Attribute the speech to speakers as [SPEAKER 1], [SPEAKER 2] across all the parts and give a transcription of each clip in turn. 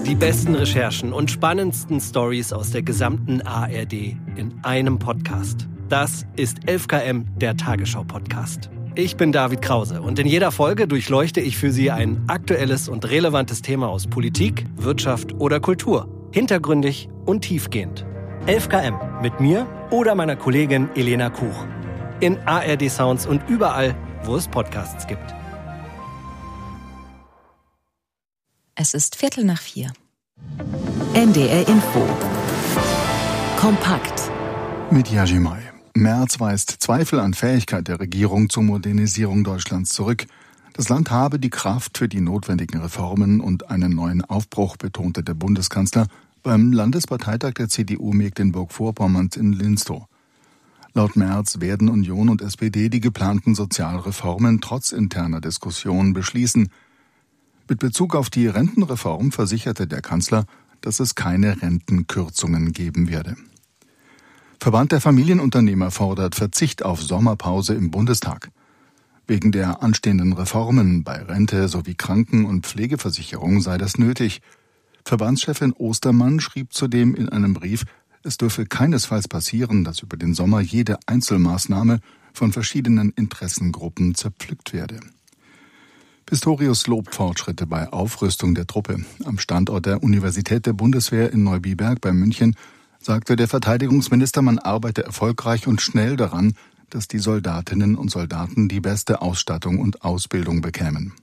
[SPEAKER 1] Die besten Recherchen und spannendsten Stories aus der gesamten ARD in einem Podcast. Das ist 11KM, der Tagesschau-Podcast. Ich bin David Krause und in jeder Folge durchleuchte ich für Sie ein aktuelles und relevantes Thema aus Politik, Wirtschaft oder Kultur. Hintergründig und tiefgehend. 11KM mit mir oder meiner Kollegin Elena Kuch. In ARD Sounds und überall, wo es Podcasts gibt.
[SPEAKER 2] Es ist 3:15. NDR Info. Kompakt.
[SPEAKER 3] Mit Yajimai. Merz weist Zweifel an Fähigkeit der Regierung zur Modernisierung Deutschlands zurück. Das Land habe die Kraft für die notwendigen Reformen und einen neuen Aufbruch, betonte der Bundeskanzler beim Landesparteitag der CDU Mecklenburg-Vorpommerns in Linstow. Laut Merz werden Union und SPD die geplanten Sozialreformen trotz interner Diskussionen beschließen. Mit Bezug auf die Rentenreform versicherte der Kanzler, dass es keine Rentenkürzungen geben werde. Verband der Familienunternehmer fordert Verzicht auf Sommerpause im Bundestag. Wegen der anstehenden Reformen bei Rente sowie Kranken- und Pflegeversicherung sei das nötig. Verbandschefin Ostermann schrieb zudem in einem Brief, es dürfe keinesfalls passieren, dass über den Sommer jede Einzelmaßnahme von verschiedenen Interessengruppen zerpflückt werde. Pistorius lobt Fortschritte bei Aufrüstung der Truppe. Am Standort der Universität der Bundeswehr in Neubiberg bei München sagte der Verteidigungsminister, man arbeite erfolgreich und schnell daran, dass die Soldatinnen und Soldaten die beste Ausstattung und Ausbildung bekämen.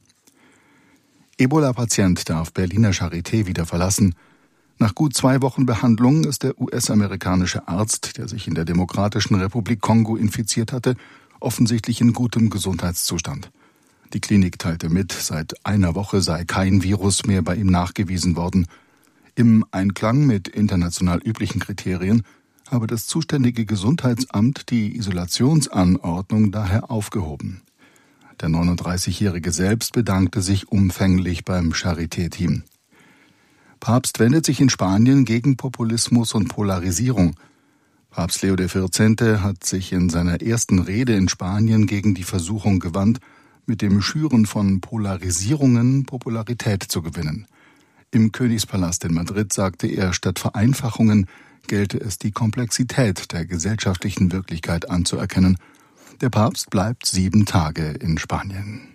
[SPEAKER 3] Ebola-Patient darf Berliner Charité wieder verlassen. Nach gut 2 Wochen Behandlung ist der US-amerikanische Arzt, der sich in der Demokratischen Republik Kongo infiziert hatte, offensichtlich in gutem Gesundheitszustand. Die Klinik teilte mit, seit einer Woche sei kein Virus mehr bei ihm nachgewiesen worden. Im Einklang mit international üblichen Kriterien habe das zuständige Gesundheitsamt die Isolationsanordnung daher aufgehoben. Der 39-Jährige selbst bedankte sich umfänglich beim Charité-Team. Papst wendet sich in Spanien gegen Populismus und Polarisierung. Papst Leo XIV. Hat sich in seiner ersten Rede in Spanien gegen die Versuchung gewandt, mit dem Schüren von Polarisierungen Popularität zu gewinnen. Im Königspalast in Madrid sagte er, statt Vereinfachungen gelte es, die Komplexität der gesellschaftlichen Wirklichkeit anzuerkennen. Der Papst bleibt 7 Tage in Spanien.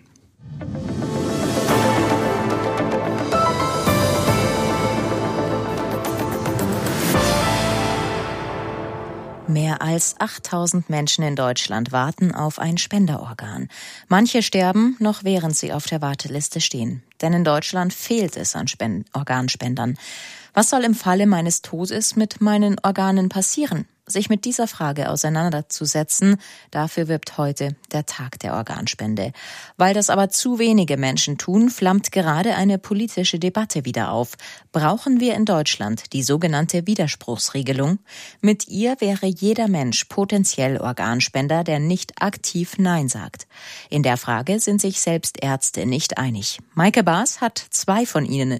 [SPEAKER 2] Mehr als 8000 Menschen in Deutschland warten auf ein Spenderorgan. Manche sterben, noch während sie auf der Warteliste stehen. Denn in Deutschland fehlt es an Organspendern. Was soll im Falle meines Todes mit meinen Organen passieren? Sich mit dieser Frage auseinanderzusetzen, dafür wirbt heute der Tag der Organspende. Weil das aber zu wenige Menschen tun, flammt gerade eine politische Debatte wieder auf. Brauchen wir in Deutschland die sogenannte Widerspruchsregelung? Mit ihr wäre jeder Mensch potenziell Organspender, der nicht aktiv Nein sagt. In der Frage sind sich selbst Ärzte nicht einig. Maike Baas hat zwei von ihnen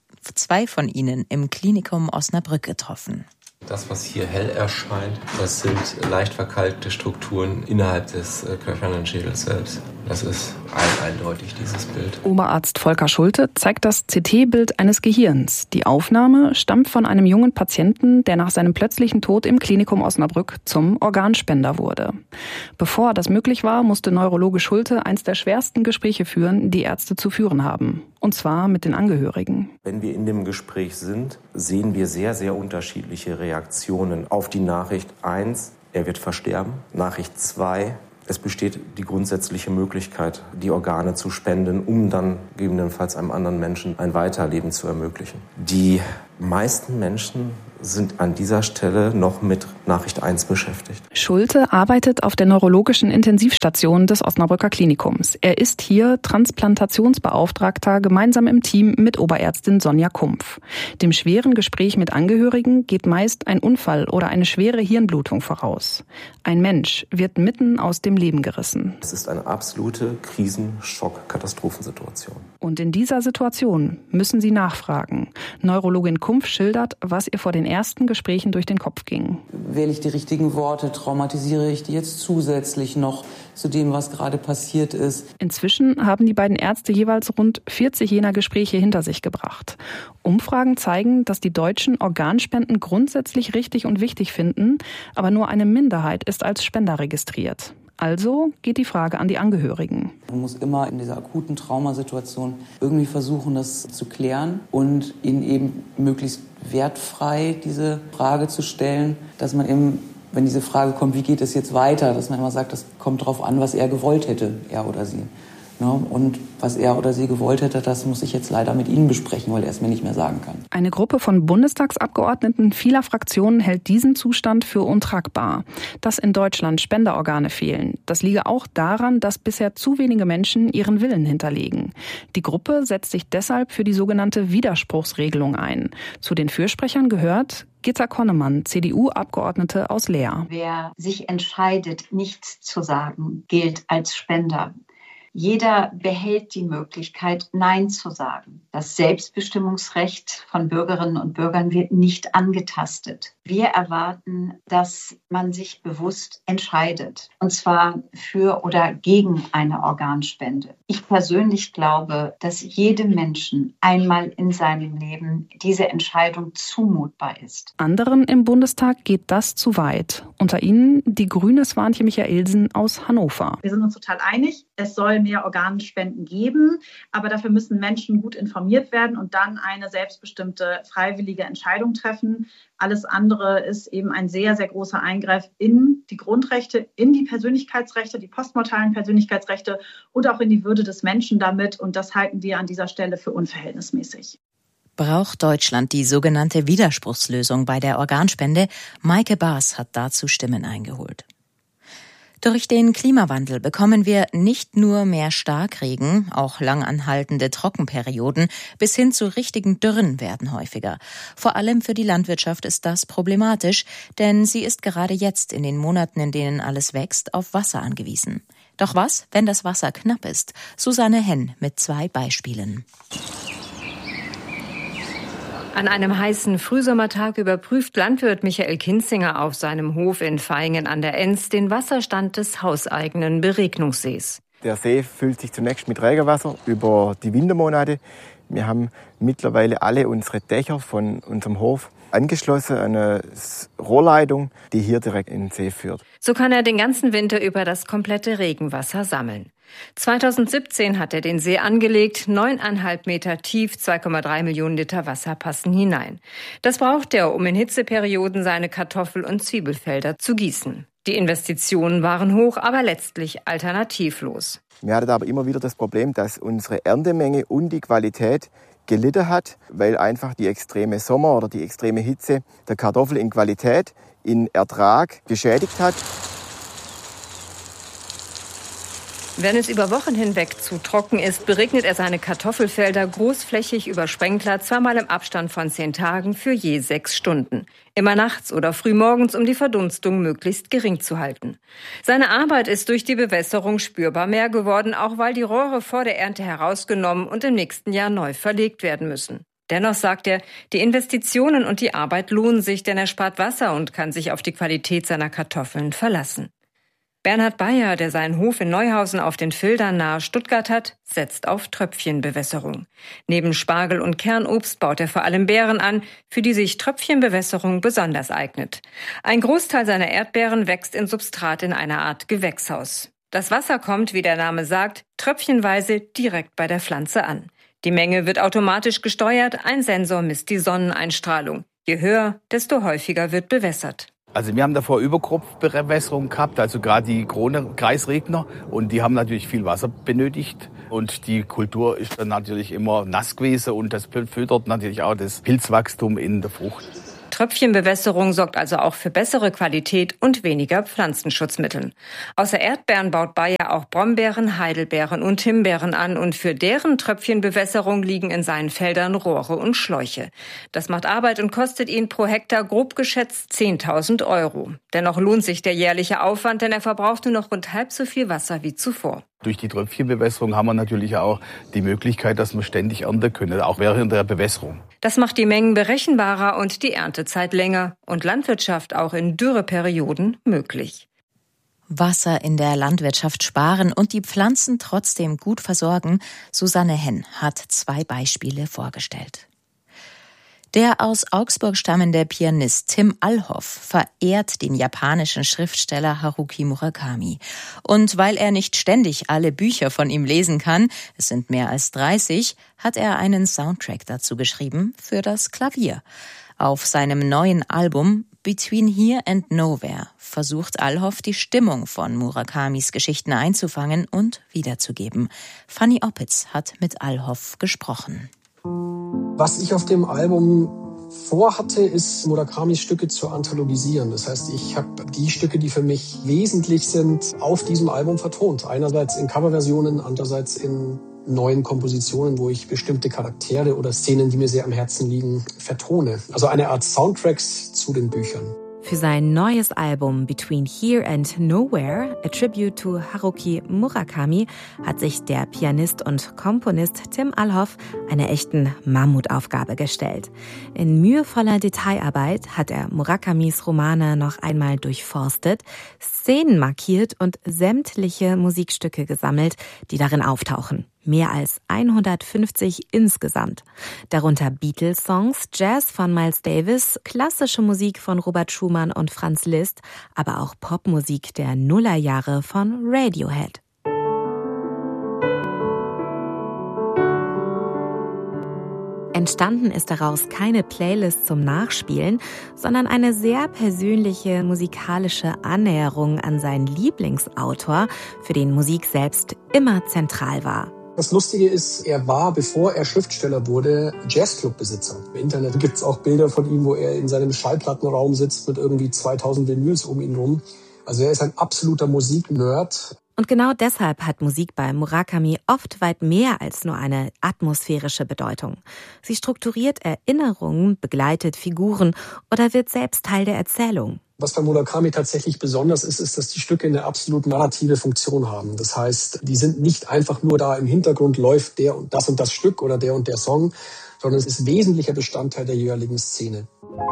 [SPEAKER 2] im Klinikum Osnabrück getroffen.
[SPEAKER 4] Das, was hier hell erscheint, das sind leicht verkalkte Strukturen innerhalb des knöchernen Schädels selbst. Das ist eindeutig, dieses Bild.
[SPEAKER 5] Oberarzt Volker Schulte zeigt das CT-Bild eines Gehirns. Die Aufnahme stammt von einem jungen Patienten, der nach seinem plötzlichen Tod im Klinikum Osnabrück zum Organspender wurde. Bevor das möglich war, musste Neurologe Schulte eins der schwersten Gespräche führen, die Ärzte zu führen haben. Und zwar mit den Angehörigen.
[SPEAKER 6] Wenn wir in dem Gespräch sind, sehen wir sehr, sehr unterschiedliche Reaktionen auf die Nachricht 1, er wird versterben. Nachricht 2, es besteht die grundsätzliche Möglichkeit, die Organe zu spenden, um dann gegebenenfalls einem anderen Menschen ein Weiterleben zu ermöglichen. Die meisten Menschen sind an dieser Stelle noch mit Nachricht 1 beschäftigt.
[SPEAKER 5] Schulte arbeitet auf der neurologischen Intensivstation des Osnabrücker Klinikums. Er ist hier Transplantationsbeauftragter gemeinsam im Team mit Oberärztin Sonja Kumpf. Dem schweren Gespräch mit Angehörigen geht meist ein Unfall oder eine schwere Hirnblutung voraus. Ein Mensch wird mitten aus dem Leben gerissen.
[SPEAKER 6] Es ist eine absolute Krisen-Schock-Katastrophensituation.
[SPEAKER 5] Und in dieser Situation müssen sie nachfragen. Neurologin Kumpf schildert, was ihr vor den ersten Gesprächen durch den Kopf ging.
[SPEAKER 7] Wähle ich die richtigen Worte? Traumatisiere ich die jetzt zusätzlich noch zu dem, was gerade passiert ist?
[SPEAKER 5] Inzwischen haben die beiden Ärzte jeweils rund 40 jener Gespräche hinter sich gebracht. Umfragen zeigen, dass die Deutschen Organspenden grundsätzlich richtig und wichtig finden, aber nur eine Minderheit ist als Spender registriert. Also geht die Frage an die Angehörigen.
[SPEAKER 7] Man muss immer in dieser akuten Traumasituation irgendwie versuchen, das zu klären und ihnen eben möglichst wertfrei diese Frage zu stellen, dass man eben, wenn diese Frage kommt, wie geht es jetzt weiter, dass man immer sagt, das kommt darauf an, was er gewollt hätte, er oder sie. Ja, und was er oder sie gewollt hätte, das muss ich jetzt leider mit Ihnen besprechen, weil er es mir nicht mehr sagen kann.
[SPEAKER 5] Eine Gruppe von Bundestagsabgeordneten vieler Fraktionen hält diesen Zustand für untragbar. Dass in Deutschland Spenderorgane fehlen, das liege auch daran, dass bisher zu wenige Menschen ihren Willen hinterlegen. Die Gruppe setzt sich deshalb für die sogenannte Widerspruchsregelung ein. Zu den Fürsprechern gehört Gitta Konnemann, CDU-Abgeordnete aus Leer.
[SPEAKER 8] Wer sich entscheidet, nichts zu sagen, gilt als Spender. Jeder behält die Möglichkeit, Nein zu sagen. Das Selbstbestimmungsrecht von Bürgerinnen und Bürgern wird nicht angetastet. Wir erwarten, dass man sich bewusst entscheidet, und zwar für oder gegen eine Organspende. Ich persönlich glaube, dass jedem Menschen einmal in seinem Leben diese Entscheidung zumutbar ist.
[SPEAKER 5] Anderen im Bundestag geht das zu weit. Unter ihnen die grüne Swantje Michaelsen aus Hannover.
[SPEAKER 9] Wir sind uns total einig, es soll mehr Organspenden geben, aber dafür müssen Menschen gut informiert werden und dann eine selbstbestimmte, freiwillige Entscheidung treffen. Alles andere ist eben ein sehr, sehr großer Eingriff in die Grundrechte, in die Persönlichkeitsrechte, die postmortalen Persönlichkeitsrechte und auch in die Würde des Menschen damit. Und das halten wir an dieser Stelle für unverhältnismäßig.
[SPEAKER 2] Braucht Deutschland die sogenannte Widerspruchslösung bei der Organspende? Maike Baas hat dazu Stimmen eingeholt. Durch den Klimawandel bekommen wir nicht nur mehr Starkregen, auch langanhaltende Trockenperioden bis hin zu richtigen Dürren werden häufiger. Vor allem für die Landwirtschaft ist das problematisch, denn sie ist gerade jetzt in den Monaten, in denen alles wächst, auf Wasser angewiesen. Doch was, wenn das Wasser knapp ist? Susanne Henn mit 2 Beispielen.
[SPEAKER 10] An einem heißen Frühsommertag überprüft Landwirt Michael Kinzinger auf seinem Hof in Vaihingen an der Enz den Wasserstand des hauseigenen Beregnungssees.
[SPEAKER 11] Der See füllt sich zunächst mit Regenwasser über die Wintermonate. Wir haben mittlerweile alle unsere Dächer von unserem Hof angeschlossen an eine Rohrleitung, die hier direkt in den See führt.
[SPEAKER 10] So kann er den ganzen Winter über das komplette Regenwasser sammeln. 2017 hat er den See angelegt, 9,5 Meter tief, 2,3 Millionen Liter Wasser passen hinein. Das braucht er, um in Hitzeperioden seine Kartoffel- und Zwiebelfelder zu gießen. Die Investitionen waren hoch, aber letztlich alternativlos.
[SPEAKER 11] Wir hatten aber immer wieder das Problem, dass unsere Erntemenge und die Qualität gelitten hat, weil einfach die extreme Sommer- oder die extreme Hitze der Kartoffel in Qualität, in Ertrag geschädigt hat.
[SPEAKER 10] Wenn es über Wochen hinweg zu trocken ist, beregnet er seine Kartoffelfelder großflächig über Sprenkler, zweimal im Abstand von 10 Tagen für je 6 Stunden. Immer nachts oder frühmorgens, um die Verdunstung möglichst gering zu halten. Seine Arbeit ist durch die Bewässerung spürbar mehr geworden, auch weil die Rohre vor der Ernte herausgenommen und im nächsten Jahr neu verlegt werden müssen. Dennoch sagt er, die Investitionen und die Arbeit lohnen sich, denn er spart Wasser und kann sich auf die Qualität seiner Kartoffeln verlassen. Bernhard Bayer, der seinen Hof in Neuhausen auf den Fildern nahe Stuttgart hat, setzt auf Tröpfchenbewässerung. Neben Spargel und Kernobst baut er vor allem Beeren an, für die sich Tröpfchenbewässerung besonders eignet. Ein Großteil seiner Erdbeeren wächst in Substrat in einer Art Gewächshaus. Das Wasser kommt, wie der Name sagt, tröpfchenweise direkt bei der Pflanze an. Die Menge wird automatisch gesteuert, ein Sensor misst die Sonneneinstrahlung. Je höher, desto häufiger wird bewässert.
[SPEAKER 12] Also wir haben davor Überkropfbewässerung gehabt, also gerade die Krone-Kreisregner, und die haben natürlich viel Wasser benötigt und die Kultur ist dann natürlich immer nass gewesen und das fördert natürlich auch das Pilzwachstum in der Frucht.
[SPEAKER 10] Tröpfchenbewässerung sorgt also auch für bessere Qualität und weniger Pflanzenschutzmittel. Außer Erdbeeren baut Bayer auch Brombeeren, Heidelbeeren und Himbeeren an und für deren Tröpfchenbewässerung liegen in seinen Feldern Rohre und Schläuche. Das macht Arbeit und kostet ihn pro Hektar grob geschätzt 10.000 €. Dennoch lohnt sich der jährliche Aufwand, denn er verbraucht nur noch rund halb so viel Wasser wie zuvor.
[SPEAKER 12] Durch die Tröpfchenbewässerung haben wir natürlich auch die Möglichkeit, dass wir ständig ernten können, auch während der Bewässerung.
[SPEAKER 10] Das macht die Mengen berechenbarer und die Erntezeit länger und Landwirtschaft auch in Dürreperioden möglich.
[SPEAKER 2] Wasser in der Landwirtschaft sparen und die Pflanzen trotzdem gut versorgen. Susanne Henn hat 2 Beispiele vorgestellt. Der aus Augsburg stammende Pianist Tim Allhoff verehrt den japanischen Schriftsteller Haruki Murakami. Und weil er nicht ständig alle Bücher von ihm lesen kann, es sind mehr als 30, hat er einen Soundtrack dazu geschrieben für das Klavier. Auf seinem neuen Album Between Here and Nowhere versucht Allhoff, die Stimmung von Murakamis Geschichten einzufangen und wiederzugeben. Fanny Oppitz hat mit Allhoff gesprochen.
[SPEAKER 13] Was ich auf dem Album vorhatte, ist, Murakamis Stücke zu anthologisieren. Das heißt, ich habe die Stücke, die für mich wesentlich sind, auf diesem Album vertont. Einerseits in Coverversionen, andererseits in neuen Kompositionen, wo ich bestimmte Charaktere oder Szenen, die mir sehr am Herzen liegen, vertone. Also eine Art Soundtracks zu den Büchern.
[SPEAKER 14] Für sein neues Album Between Here and Nowhere, a Tribute to Haruki Murakami, hat sich der Pianist und Komponist Tim Allhoff eine echten Mammutaufgabe gestellt. In mühevoller Detailarbeit hat er Murakamis Romane noch einmal durchforstet, Szenen markiert und sämtliche Musikstücke gesammelt, die darin auftauchen. Mehr als 150 insgesamt. Darunter Beatles-Songs, Jazz von Miles Davis, klassische Musik von Robert Schumann und Franz Liszt, aber auch Popmusik der Nullerjahre von Radiohead. Entstanden ist daraus keine Playlist zum Nachspielen, sondern eine sehr persönliche musikalische Annäherung an seinen Lieblingsautor, für den Musik selbst immer zentral war.
[SPEAKER 13] Das Lustige ist, er war, bevor er Schriftsteller wurde, Jazzclub-Besitzer. Im Internet gibt es auch Bilder von ihm, wo er in seinem Schallplattenraum sitzt mit irgendwie 2000 Vinyls um ihn rum. Also er ist ein absoluter Musiknerd.
[SPEAKER 14] Und genau deshalb hat Musik bei Murakami oft weit mehr als nur eine atmosphärische Bedeutung. Sie strukturiert Erinnerungen, begleitet Figuren oder wird selbst Teil der Erzählung.
[SPEAKER 13] Was bei Murakami tatsächlich besonders ist, ist, dass die Stücke eine absolut narrative Funktion haben. Das heißt, die sind nicht einfach nur da im Hintergrund läuft der und das Stück oder der Song, sondern es ist wesentlicher Bestandteil der jeweiligen Szene.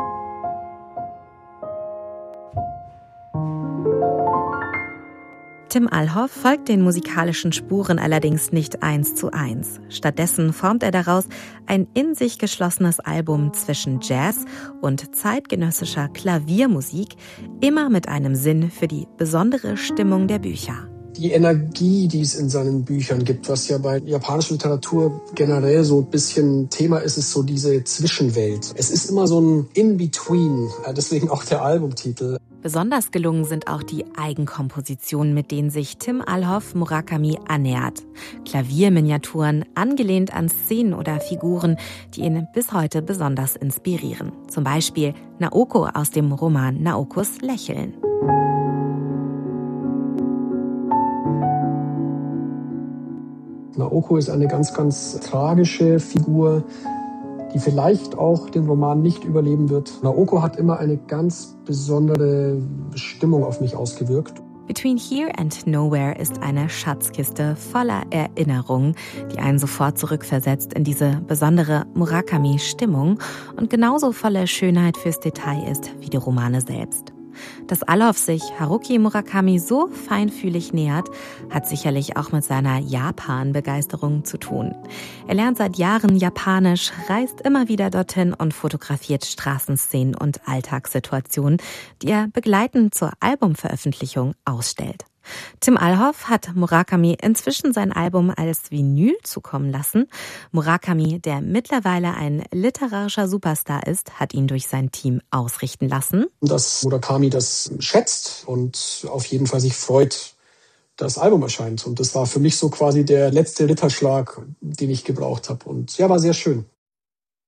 [SPEAKER 14] Tim Allhoff folgt den musikalischen Spuren allerdings nicht 1:1. Stattdessen formt er daraus ein in sich geschlossenes Album zwischen Jazz und zeitgenössischer Klaviermusik, immer mit einem Sinn für die besondere Stimmung der Bücher.
[SPEAKER 13] Die Energie, die es in seinen Büchern gibt, was ja bei japanischer Literatur generell so ein bisschen Thema ist, ist so diese Zwischenwelt. Es ist immer so ein In-Between, deswegen auch der Albumtitel.
[SPEAKER 14] Besonders gelungen sind auch die Eigenkompositionen, mit denen sich Tim Allhoff Murakami annähert. Klavierminiaturen, angelehnt an Szenen oder Figuren, die ihn bis heute besonders inspirieren. Zum Beispiel Naoko aus dem Roman Naokos Lächeln.
[SPEAKER 13] Naoko ist eine ganz, ganz tragische Figur, die vielleicht auch den Roman nicht überleben wird. Naoko hat immer eine ganz besondere Stimmung auf mich ausgewirkt.
[SPEAKER 14] Between Here and Nowhere ist eine Schatzkiste voller Erinnerungen, die einen sofort zurückversetzt in diese besondere Murakami-Stimmung und genauso voller Schönheit fürs Detail ist wie die Romane selbst. Dass Allhoff sich Haruki Murakami so feinfühlig nähert, hat sicherlich auch mit seiner Japan-Begeisterung zu tun. Er lernt seit Jahren Japanisch, reist immer wieder dorthin und fotografiert Straßenszenen und Alltagssituationen, die er begleitend zur Albumveröffentlichung ausstellt. Tim Allhoff hat Murakami inzwischen sein Album als Vinyl zukommen lassen. Murakami, der mittlerweile ein literarischer Superstar ist, hat ihn durch sein Team ausrichten lassen.
[SPEAKER 13] Dass Murakami das schätzt und auf jeden Fall sich freut, dass das Album erscheint. Und das war für mich so quasi der letzte Ritterschlag, den ich gebraucht habe. Und ja, war sehr schön.